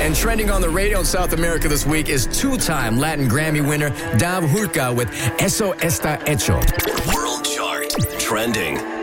And trending on the radio in South America this week is two-time Latin Grammy winner Dav Hurka with Eso Está Hecho. World Chart. Trending.